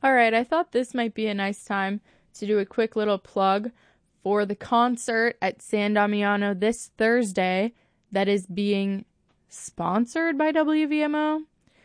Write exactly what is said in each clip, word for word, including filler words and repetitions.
All right, I thought this might be a nice time to do a quick little plug for the concert at San Damiano this Thursday that is being sponsored by W V M O.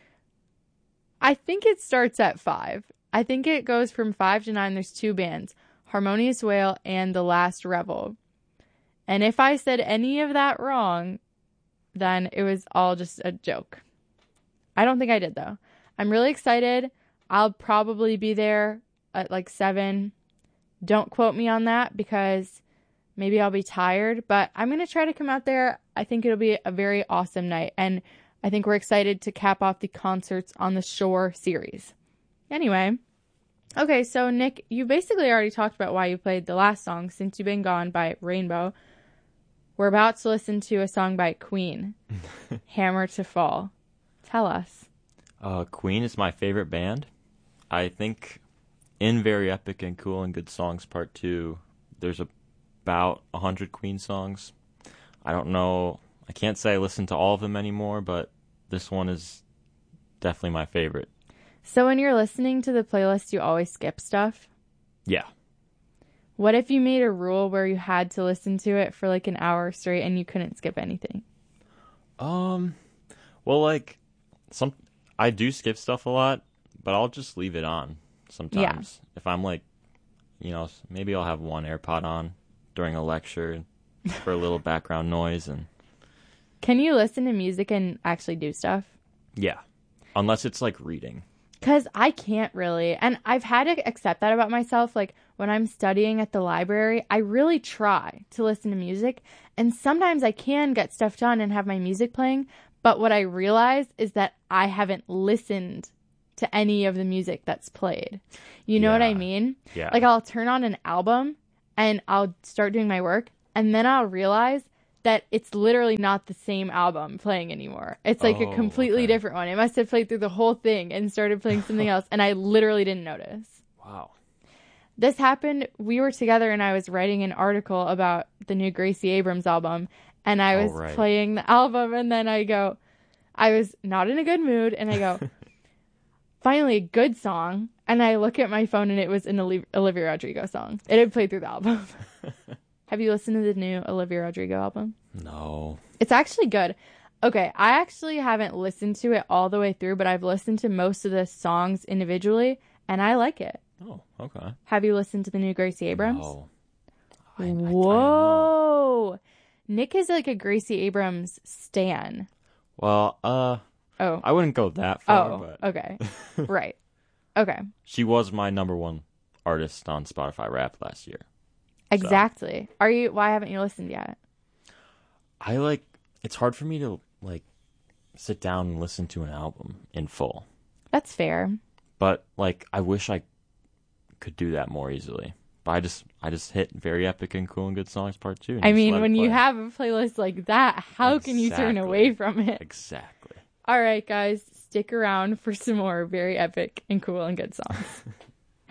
I think it starts at five. I think it goes from five to nine. There's two bands, Harmonious Whale and The Last Revel. And if I said any of that wrong, then it was all just a joke. I don't think I did, though. I'm really excited. I'll probably be there at like seven. Don't quote me on that because maybe I'll be tired, but I'm going to try to come out there. I think it'll be a very awesome night, and I think we're excited to cap off the Concerts on the Shore series. Anyway, okay, so Nick, you basically already talked about why you played the last song, Since You've Been Gone by Rainbow. We're about to listen to a song by Queen, Hammer to Fall. Tell us. Uh, Queen is my favorite band. I think in Very Epic and Cool and Good Songs Part two, there's about one hundred Queen songs. I don't know. I can't say I listen to all of them anymore, but this one is definitely my favorite. So when you're listening to the playlist, you always skip stuff? Yeah. What if you made a rule where you had to listen to it for like an hour straight and you couldn't skip anything? Um, well, like, some I do skip stuff a lot, but I'll just leave it on sometimes. Yeah. If I'm like, you know, maybe I'll have one AirPod on during a lecture for a little background noise. And can you listen to music and actually do stuff? Yeah, unless it's like reading. Because I can't really. And I've had to accept that about myself. Like, when I'm studying at the library, I really try to listen to music. And sometimes I can get stuff done and have my music playing. But what I realize is that I haven't listened to any of the music that's played. You know yeah. what I mean? Yeah. Like, I'll turn on an album and I'll start doing my work. And then I'll realize that it's literally not the same album playing anymore. It's like oh, a completely okay. different one. It must have played through the whole thing and started playing something else, and I literally didn't notice. Wow. This happened, we were together and I was writing an article about the new Gracie Abrams album, and I was oh, right. playing the album, and then I go, I was not in a good mood, and I go, finally a good song, and I look at my phone and it was an Olivia Rodrigo song. It had played through the album. Have you listened to the new Olivia Rodrigo album? No. It's actually good. Okay, I actually haven't listened to it all the way through, but I've listened to most of the songs individually, and I like it. Oh, okay. Have you listened to the new Gracie Abrams? No. I, I, Whoa. I Nick is like a Gracie Abrams stan. Well, uh, oh. I wouldn't go that far. Oh, but okay. Right. Okay. She was my number one artist on Spotify Rap last year. Exactly. So. Are you? Why haven't you listened yet? I like. It's hard for me to like sit down and listen to an album in full. That's fair. But like, I wish I could do that more easily. But I just, I just hit Very Epic and Cool and Good Songs Part Two. I mean, when you have a playlist like that, how exactly. can you turn away from it? Exactly. All right, guys, stick around for some more Very Epic and Cool and Good songs.